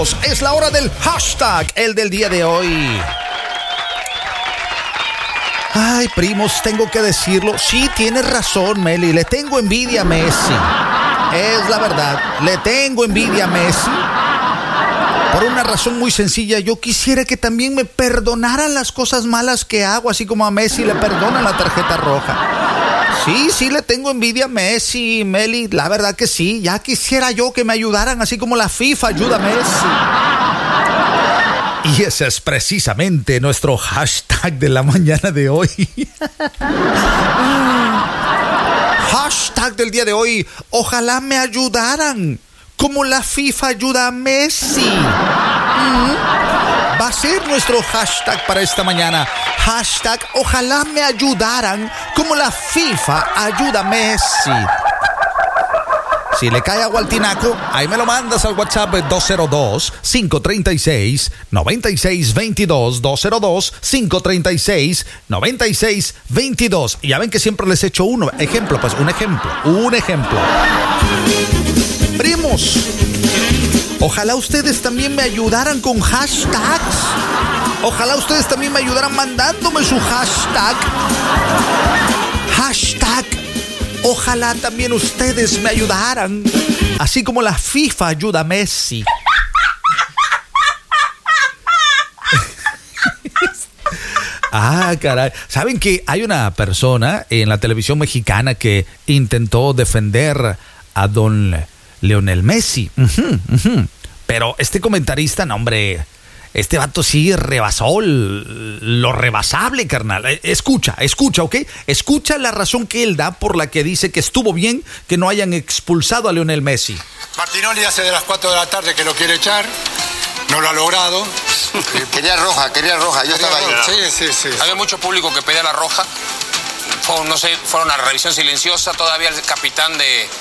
Es la hora del hashtag, el del día de hoy. Ay, primos, tengo que decirlo. Sí, tienes razón, Meli. Le tengo envidia a Messi. Es la verdad. Le tengo envidia a Messi. Por una razón muy sencilla. Yo quisiera que también me perdonaran las cosas malas que hago, así como a Messi le perdonan la tarjeta roja. Sí, le tengo envidia a Messi, Meli. La verdad que sí. Ya quisiera yo que me ayudaran, así como la FIFA ayuda a Messi. Y ese es precisamente nuestro hashtag de la mañana de hoy. Hashtag del día de hoy. Ojalá me ayudaran como la FIFA ayuda a Messi. Va a ser nuestro hashtag para esta mañana. Hashtag ojalá me ayudaran como la FIFA ayuda a Messi. Si le cae agua al tinaco, ahí me lo mandas al WhatsApp 202-536-9622. 202-536-9622. Y ya ven que siempre les echo un ejemplo. Primos, ojalá ustedes también me ayudaran con hashtags. Ojalá ustedes también me ayudaran mandándome su hashtag. Hashtag ojalá también ustedes me ayudaran, así como la FIFA ayuda a Messi. Ah, caray. ¿Saben que hay una persona en la televisión mexicana que intentó defender a don Lionel Messi? Pero este comentarista, no, hombre, este vato sí rebasó lo rebasable, carnal. Escucha, ¿ok? Escucha la razón que él da por la que dice que estuvo bien que no hayan expulsado a Lionel Messi. Martinoli hace de las 4 de la tarde que lo quiere echar. No lo ha logrado. Quería roja, yo estaba ahí. Sí. Había mucho público que pedía la roja. Fueron a revisión silenciosa. Todavía el capitán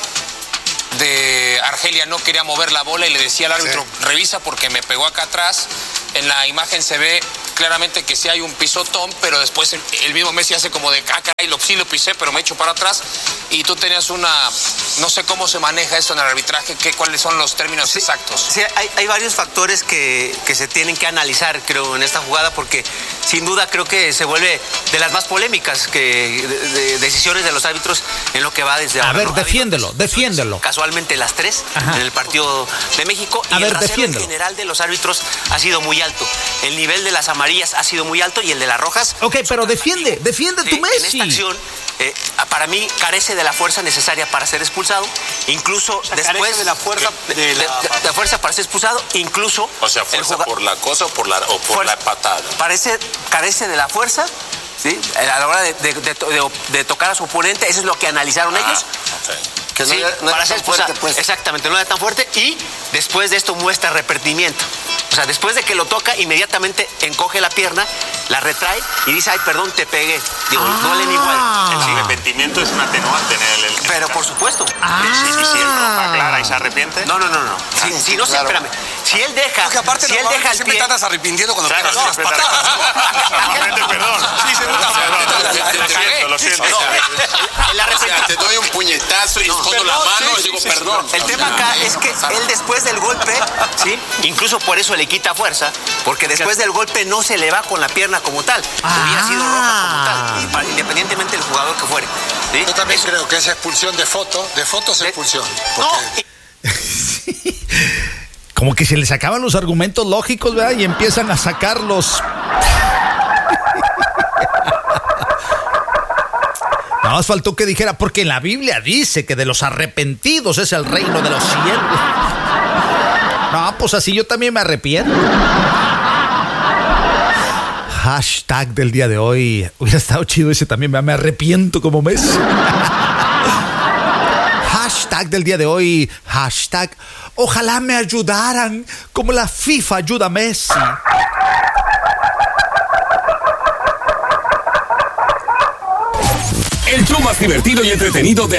de Argelia no quería mover la bola y le decía al árbitro, revisa porque me pegó acá atrás. En la imagen se ve claramente que sí hay un pisotón, pero después el mismo Messi hace como de caca y sí lo pisé, pero me echo para atrás. Y tú tenías no sé cómo se maneja esto en el arbitraje, cuáles son los términos exactos. Sí, hay varios factores que se tienen que analizar, creo, en esta jugada, porque sin duda creo que se vuelve de las más polémicas de decisiones de los árbitros en lo que va desde ahora. A ver, defiéndelo. Casualmente las 3 en el partido de México. Y el rasero en general de los árbitros ha sido muy alto. El nivel de las amarillas ha sido muy alto y el de las rojas. Ok, pero defiende tu Messi. En esta acción, para mí, carece de la fuerza necesaria para ser expulsado. Incluso después de la fuerza de fuerza para ser expulsado, incluso. O sea, fuerza por la cosa o por la patada. Carece de la fuerza. ¿Sí? A la hora de tocar a su oponente, eso es lo que analizaron ellos. Okay. Que no era tan fuerte, pues. Exactamente, no era tan fuerte. Y después de esto muestra arrepentimiento. O sea, después de que lo toca, inmediatamente encoge la pierna, la retrae y dice, ay, perdón, te pegué. Digo, duelen igual. El arrepentimiento es un atenuante en el Pero por supuesto. ¿Y si él roja clara y se arrepiente? No. Si no, claro. Espérame. Si él deja, porque aparte si él deja el siempre pie... estás arrepintiendo cuando Claro, pegas unas patadas. Perdón. Sí, Lo siento. Te doy un puñetazo y escondo la mano y digo perdón. El tema acá es que él después del golpe, ¿sí? Incluso por eso le quita fuerza, porque después del golpe no se le va con la pierna como tal. Hubiera sido roja como tal, independientemente del jugador que fuere. ¿Sí? Yo también creo que esa expulsión de foto es expulsión. Como que se les acaban los argumentos lógicos, ¿verdad? Y empiezan a sacarlos. Nada más faltó que dijera, porque en la Biblia dice que de los arrepentidos es el reino de los cielos. No, pues así yo también me arrepiento. Hashtag del día de hoy. Hubiera estado chido ese también, me arrepiento como Messi. Hashtag del día de hoy. Hashtag ojalá me ayudaran como la FIFA ayuda a Messi. El show más divertido y entretenido de